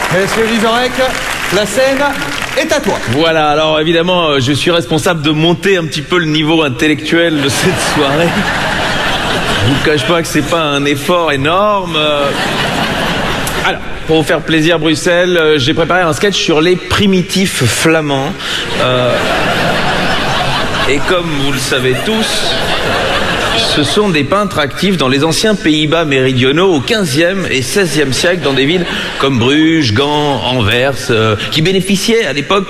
Monsieur Vizorek, la scène est à toi. Voilà, alors évidemment, je suis responsable de monter un petit peu le niveau intellectuel de cette soirée. Je vous cache pas que c'est pas un effort énorme. Alors, pour vous faire plaisir, Bruxelles, j'ai préparé un sketch sur les primitifs flamands. Et comme vous le savez tous, ce sont des peintres actifs dans les anciens Pays-Bas méridionaux au XVe et XVIe siècle, dans des villes comme Bruges, Gand, Anvers, qui bénéficiaient à l'époque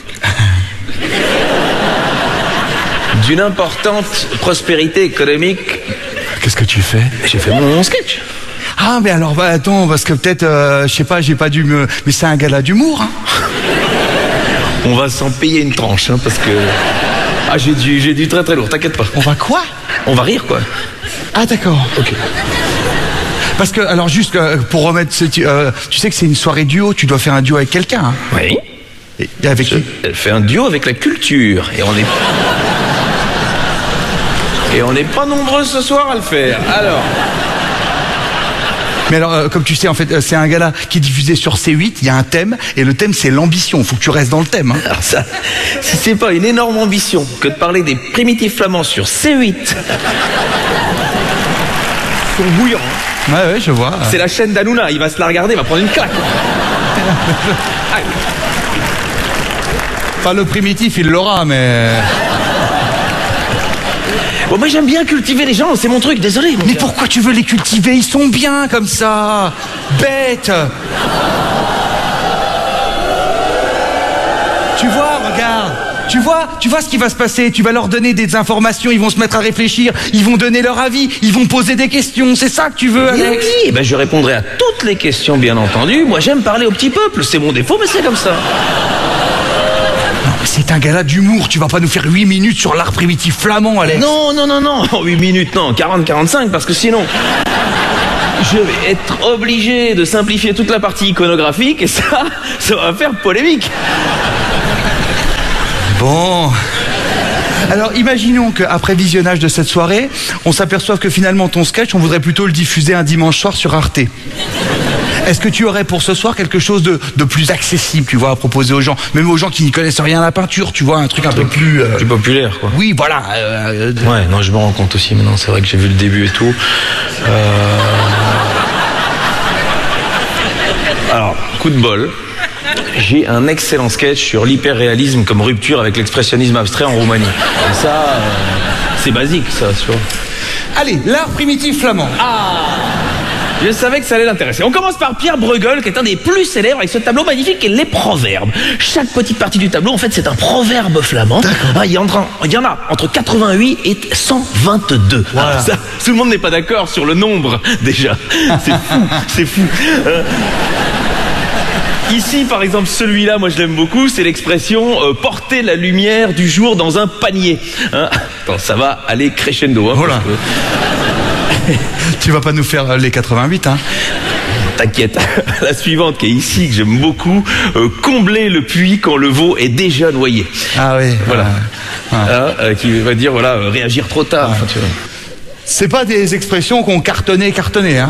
d'une importante prospérité économique. Qu'est-ce que tu fais? J'ai fait mon sketch. Ah, mais alors, bah, attends, parce que peut-être, je sais pas, j'ai pas dû me... Mais c'est un gala d'humour, hein. On va s'en payer une tranche, hein, parce que... Ah, j'ai du très très lourd, t'inquiète pas. On va quoi? On va rire, quoi. Ah, d'accord. Ok. Parce que, alors, juste pour remettre... tu sais que c'est une soirée duo, tu dois faire un duo avec quelqu'un, hein. Oui. Et avec qui? Elle fait un duo avec la culture, et on n'est pas nombreux ce soir à le faire. Alors... Mais alors, comme tu sais, en fait, c'est un gala qui est diffusé sur C8, il y a un thème, et le thème, c'est l'ambition. Faut que tu restes dans le thème, hein. Alors ça, si c'est pas une énorme ambition que de parler des primitifs flamands sur C8... Sur bouillant. Ouais, je vois. C'est la chaîne d'Hanouna, il va se la regarder, il va prendre une claque. Enfin, le primitif, il l'aura, mais... Bon, moi j'aime bien cultiver les gens, c'est mon truc, désolé. Mais pourquoi tu veux les cultiver? Ils sont bien comme ça. Bêtes. Tu vois, regarde. Tu vois ce qui va se passer. Tu vas leur donner des informations, ils vont se mettre à réfléchir, ils vont donner leur avis, ils vont poser des questions. C'est ça que tu veux, Alex? Oui, ben je répondrai à toutes les questions, bien entendu. Moi j'aime parler au petit peuple, c'est mon défaut, mais c'est comme ça. C'est un gala d'humour, tu vas pas nous faire 8 minutes sur l'art primitif flamand, Alex. Non, 8 minutes, non, 40-45, parce que sinon... Je vais être obligé de simplifier toute la partie iconographique, et ça va faire polémique. Bon... Alors, imaginons qu'après visionnage de cette soirée, on s'aperçoive que finalement ton sketch, on voudrait plutôt le diffuser un dimanche soir sur Arte. Est-ce que tu aurais pour ce soir quelque chose de plus accessible, tu vois, à proposer aux gens, même aux gens qui n'y connaissent rien à la peinture, tu vois, un truc un peu plus... Plus populaire, quoi. Oui, voilà. Ouais, non, je me rends compte aussi maintenant, c'est vrai que j'ai vu le début et tout. Alors, coup de bol. J'ai un excellent sketch sur l'hyperréalisme comme rupture avec l'expressionnisme abstrait en Roumanie. Et ça, c'est basique, ça, tu vois. Allez, l'art primitif flamand. Ah! Je savais que ça allait l'intéresser. On commence par Pierre Bruegel, qui est un des plus célèbres avec ce tableau magnifique qu'est les proverbes. Chaque petite partie du tableau, en fait, c'est un proverbe flamand. Ah, il y en a entre 88 et 122. Voilà. Alors ça, tout le monde n'est pas d'accord sur le nombre, déjà. C'est fou, c'est fou. Ici, par exemple, celui-là, moi je l'aime beaucoup, c'est l'expression porter la lumière du jour dans un panier. Hein, attends, ça va aller crescendo. Hein, voilà. Tu vas pas nous faire les 88, hein? T'inquiète. La suivante qui est ici, que j'aime beaucoup, combler le puits quand le veau est déjà noyé. Ah oui. Voilà. Qui va dire, voilà, réagir trop tard. Enfin, tu vois. C'est pas des expressions qu'on cartonnait, hein?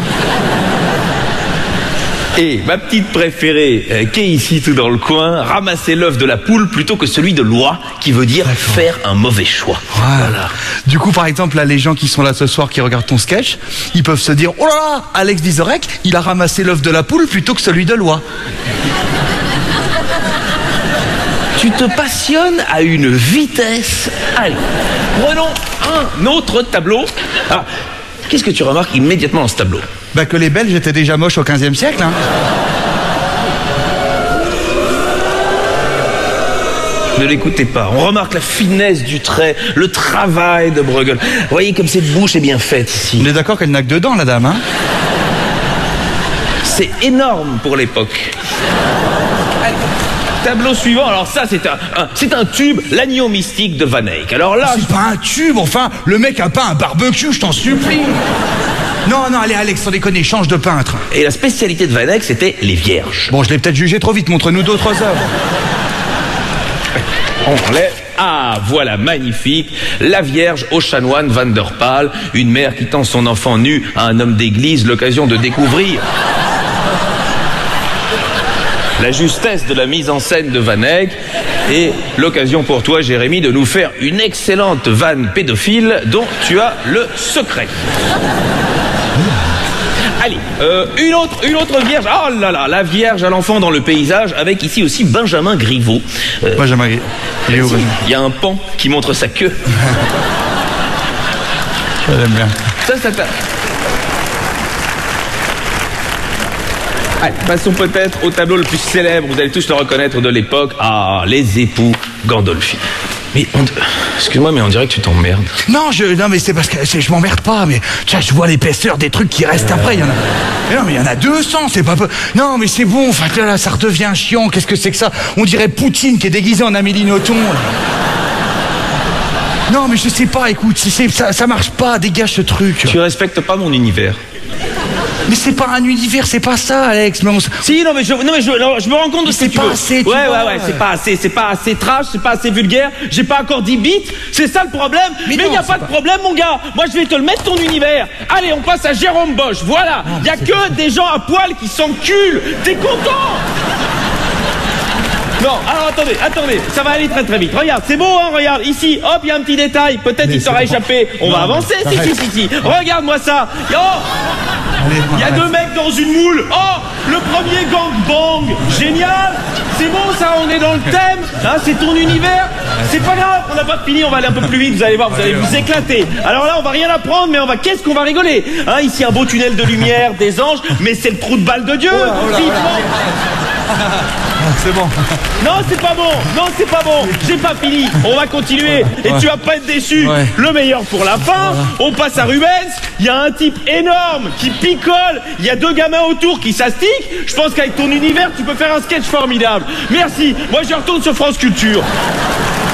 Et ma petite préférée, qui est ici tout dans le coin, ramasser l'œuf de la poule plutôt que celui de l'oie, qui veut dire faire un mauvais choix. Voilà. Du coup, par exemple, là, les gens qui sont là ce soir, qui regardent ton sketch, ils peuvent se dire, oh là là, Alex Vizorek, il a ramassé l'œuf de la poule plutôt que celui de l'oie. Tu te passionnes à une vitesse. Allez, prenons un autre tableau. Alors, qu'est-ce que tu remarques immédiatement dans ce tableau? Bah que les Belges étaient déjà moches au XVe siècle, hein. Ne l'écoutez pas. On remarque la finesse du trait, le travail de Bruegel. Voyez comme cette bouche est bien faite ici. On est d'accord qu'elle n'a que deux dents, la dame, hein? C'est énorme pour l'époque. Tableau suivant, alors ça c'est un tube, l'agneau mystique de Van Eyck. Alors là... C'est pas un tube, enfin, le mec a pas un barbecue, je t'en supplie. Non, allez Alex, sans déconner, change de peintre. Et la spécialité de Van Eyck, c'était les vierges. Bon, je l'ai peut-être jugé trop vite, montre-nous d'autres œuvres. On enlève. Ah, voilà, magnifique. La Vierge au chanoine Van der Pal, une mère qui tend son enfant nu à un homme d'église, l'occasion de découvrir la justesse de la mise en scène de Van Eyck et l'occasion pour toi, Jérémy, de nous faire une excellente vanne pédophile dont tu as le secret. Allez, une autre vierge. Oh là là, la vierge à l'enfant dans le paysage, avec ici aussi Benjamin Griveaux. Benjamin Griveaux. Il y a un pan qui montre sa queue. Je l'aime bien. Ça. Allez, passons peut-être au tableau le plus célèbre, vous allez tous le reconnaître de l'époque. Ah, les époux Gandolfini. Mais excuse-moi, mais on dirait que tu t'emmerdes. Non, mais c'est parce que je m'emmerde pas, mais tu vois, je vois l'épaisseur des trucs qui restent après. Mais il y en a 200, c'est pas peu. Non, mais c'est bon, enfin là, ça redevient chiant. Qu'est-ce que c'est que ça? On dirait Poutine qui est déguisé en Amélie Nothomb. Non, mais je sais pas, écoute, ça marche pas, dégage ce truc. Tu respectes pas mon univers. Mais c'est pas un univers, c'est pas ça, Alex. Mais Si, non, mais je me rends compte de ce que tu veux. Assez, ouais, c'est pas assez trash, c'est pas assez vulgaire. J'ai pas encore 10 bits, c'est ça le problème. Mais il y a pas de problème, mon gars. Moi, je vais te le mettre ton univers. Allez, on passe à Jérôme Bosch. Voilà. Il y a que des gens à poil qui s'enculent. T'es content? Non, alors attendez, ça va aller très très vite. Regarde, c'est beau, hein, regarde, ici, hop, il y a un petit détail, peut-être il t'aura échappé. On va avancer, si. Regarde-moi ça. Oh, il y a 2 mecs dans une moule. Oh, le premier gangbang, génial. C'est bon ça, on est dans le thème. Hein, c'est ton univers. C'est pas grave, on n'a pas fini, on va aller un peu plus vite, vous allez voir, vous allez vous éclater. Alors là, on va rien apprendre, mais qu'est-ce qu'on va rigoler, hein, ici un beau tunnel de lumière, des anges, mais c'est le trou de balle de Dieu. C'est bon. Non, c'est pas bon. J'ai pas fini. On va continuer. Et tu vas pas être déçu. Ouais. Le meilleur pour la fin. On passe à Rubens. Il y a un type énorme qui picole. Il y a 2 gamins autour qui s'astiquent. Je pense qu'avec ton univers, tu peux faire un sketch formidable. Merci. Moi, je retourne sur France Culture.